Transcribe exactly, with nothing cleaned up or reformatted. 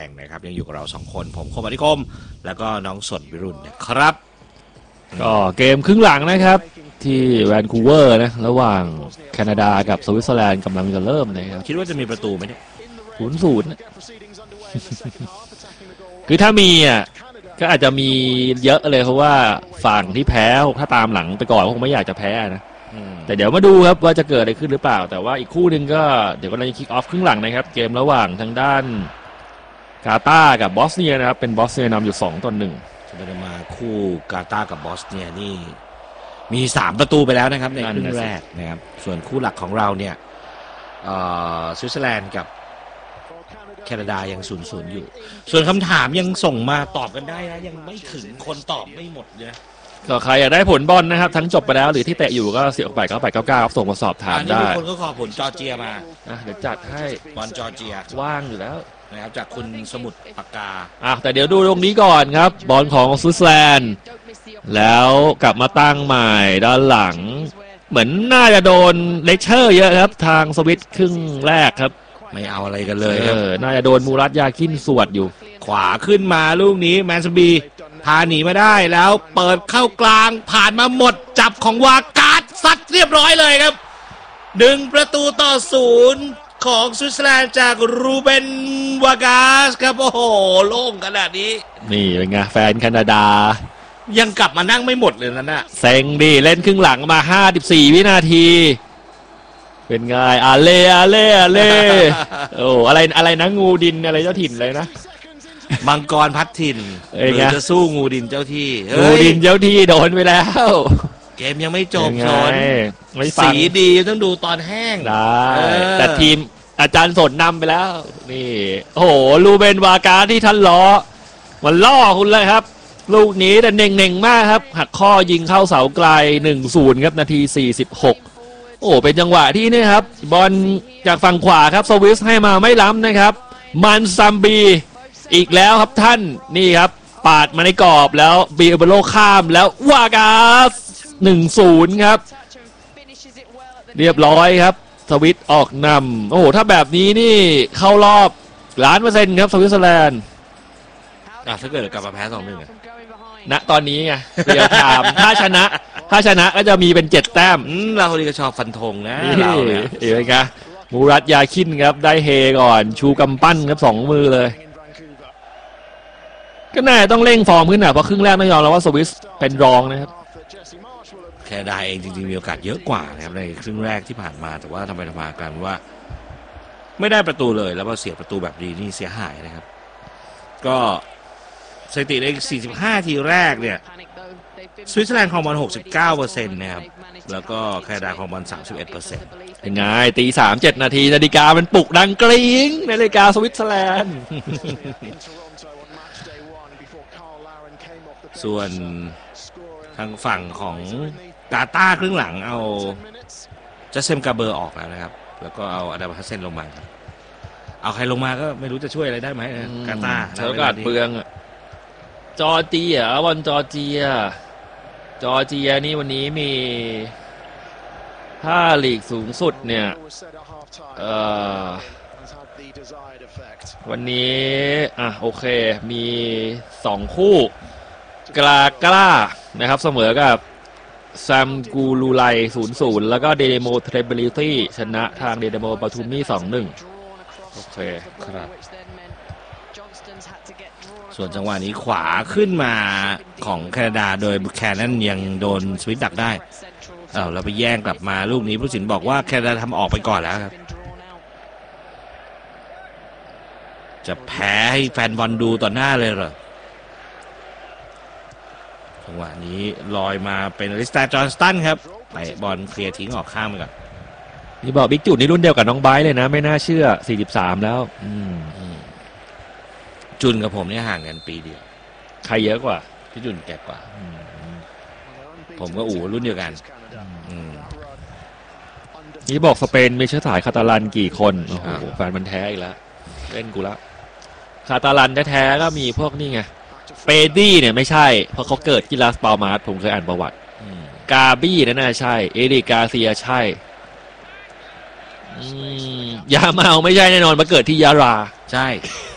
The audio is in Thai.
งนะครับยังอยู่กับเราสองคนผมคมอธิคมแล้วก็น้องสนวิรุณนะครับก็เกมครึ่งหลังนะครับที่แวนคูเวอร์นะระหว่างแคนาดากับสวิตเซอร์แลนด์กำลังจะเริ่มนะครับคิดว่าจะมีประตูไหมเนี่ยศูนย์ศูนย์คือถ้ามีอ่ะก็อาจจะมีเยอะเลยเพราะว่าฝั่งที่แพ้ถ้าตามหลังไปก่อนคงไม่อยากจะแพ้นะแต่เดี๋ยวมาดูครับว่าจะเกิดอะไรขึ้นหรือเปล่าแต่ว่าอีกคู่หนึ่งก็เดี๋ยวกำลังจะคิกออฟครึ่งหลังนะครับเกมระหว่างทางด้านกาตาร์กับบอสเนียนะครับเป็นบอสเนียนำอยู่สองต่อหนึ่งจะไปมาคู่กาตาร์กับบอสเนียนี่มีสามประตูไปแล้วนะครับในครึ่งแรกนะครับส่วนคู่หลักของเราเนี่ยสวิตเซอร์แลนด์กับแคนาดายังศูนย์ศูนย์อยู่ส่วนคำถามยังส่งมาตอบกันได้นะยังไม่ถึงคนตอบไม่หมดเลยก็ใครอยากได้ผลบอลนะครับทั้งจบไปแล้วหรือที่เตะอยู่ก็เสียออกไปก็ไปเก้าเก้าส่งมาสอบถามได้มีคนก็ขอผลจอร์เจียมาเดี๋ยวจัดให้บอลจอร์เจียว่างอยู่แล้วนะครับจากคุณสมุทรปากกาอ่ะแต่เดี๋ยวดูตรงนี้ก่อนครับบอลของสวิตเซอร์แลนด์แล้วกลับมาตั้งใหม่ด้านหลังเหมือนน่าจะโดนเลคเชอร์เยอะครับทางสวิตครึ่งแรกครับไม่เอาอะไรกันเลยครับน่าจะโดนมูรัตยาคินสวดอยู่ขวาขึ้นมาลูกนี้แมนสบีพาหนีมาได้แล้วเปิดเข้ากลางผ่านมาหมดจับของวากาดซัดเรียบร้อยเลยครับหนึ่งประตูต่อศูนย์ของสวิตเซอร์แลนด์จากรูเบนวากาสครับโอ้โหโล่งขนาดนี้นี่เป็นไงแฟนแคนาดายังกลับมานั่งไม่หมดเลยนั่นน่ะเซ็งดิเล่นครึ่งหลังมาห้าสิบสี่วินาทีเป็นไงอาเล่อาเล่อาเล่โอ้อะไรอะไรนะงูดินอะไรเจ้าถิ่นเลยนะมังกรพัดถิ่นหรือจะสู้งูดินเจ้าที่งูดินเจ้าที่โดนไปแล้วเกมยังไม่จบสนสีดีต้องดูตอนแห้งได้แต่ทีมอาจารย์สนนำไปแล้วนี่โอ้โหลูเบนวากาที่ท่านล้อมันล่อคุณเลยครับลูกนี้แต่เน่งๆมากครับหักข้อยิงเข้าเสาไกล หนึ่งศูนย์ ครับนาทีสี่สิบหกโอ้เป็นจังหวะที่นี่ครับบอลจากฝั่งขวาครับสวิสให้มาไม่ล้ำนะครับมันซัมบีอีกแล้วครับท่านนี่ครับปาดมาในกรอบแล้วบีเอเบโลข้ามแล้ววากาส หนึ่งศูนย์ ครับเรียบร้อยครับสวิสออกนำโอ้โหถ้าแบบนี้นี่เข้ารอบล้านเปอร์เซ็นต์ครับสวิตเซอร์แลนด์อ่ะถ้าเกิดกลับมาแพ้สองหนึ่งณตอนนี้ไงเรียลไทม์ถ้าชนะถ้าชนะก็จะมีเป็นเจ็ดแต้มเราคนนี้ก็ชอบฟันธงนะเราเนี่ยเอ๋ครับมูรัตยาคินครับได้เฮก่อนชูกำปั้นครับสองมือเลยก็น่าต้องเร่งฟอร์มขึ้นนะเพราะครึ่งแรกต้องยอมแล้วว่าสวิสเป็นรองนะครับแคนาดาเองจริงๆมีโอกาสเยอะกว่านะครับในครึ่งแรกที่ผ่านมาแต่ว่าทำไมทำมากันว่าไม่ได้ประตูเลยแล้วพอเสียประตูแบบนี้นี่เสียหายนะครับก็สถิติในสี่สิบห้าทีแรกเนี่ยสวิตเซอร์แลนด์ครองบอล หกสิบเก้าเปอร์เซ็นต์ นะครับแล้วก็แคนาดาครองบอล สามสิบเอ็ดเปอร์เซ็นต์เป็นไงตีสามเจ็ดนาทีนาฬิกามันปลุกดังกริ๊งนาฬิกาสวิตเซอร์แลนด์ส่วนทางฝั่งของกาตาร์ครึ่งหลังเอาจัสเซมกาเบอร์ออกแล้วนะครับแล้วก็เอาอาดามฮัสเซนลงมาครับเอาใครลงมาก็ไม่รู้จะช่วยอะไรได้ไหมนะกาตาร์เท่ากับเปลืองจอร์เจียบอลจอร์เจียจอร์เจียนี่วันนี้มีถ้าลีกสูงสุดเนี่ยเอ่อวันนี้อ่ะโอเคมีสองคู่กลากล้านะครับเสมอกับซัมกูลูไล ศูนย์ศูนย์ แล้วก็เดเดโมเทรเบลิตี้ชนะทางเดเดโมปทุมนี่ สองหนึ่ง โอเคครับส่วนจังหวะนี้ขวาขึ้นมาของแคนาดาโดยแคนนั่นยังโดนสวิตดักได้เอ้าเราไปแย่งกลับมาลูกนี้ผู้สินบอกว่าแคนาดาทำออกไปก่อนแล้วครับจะแพ้ให้แฟนบอลดูต่อหน้าเลยเหรอจังหวะนี้ลอยมาเป็นอลิสตาจอห์นสตันครับไปบอลเคลียร์ทิ้งออกข้างไปก่อนนี่บอกบิ๊กจุดนี่รุ่นเดียวกับน้องไบร์ทเลยนะไม่น่าเชื่อสี่สิบสามแล้วอืมจุนกับผมเนี่ยห่างกันปีเดียวใครเยอะกว่าพี่จุนแก่กว่าผมก็อู่รุ่นเดียวกันนี่บอกสเปนมีเชื้อสายคาตาลันกี่คนโอ้โหแฟนมันแท้อีกแล้วเล่นกูละคาตาลันแท้ๆก็มีพวกนี่ไงเปดี้เนี่ยไม่ใช่เพราะเขาเกิดที่ลาสปาลมาสผมเคยอ่านประวัติกาบี้นั่นน่าใช่เอริกาเซียใช่ยาเมาไม่ใช่แน่นอนมาเกิดที่ยาราใช่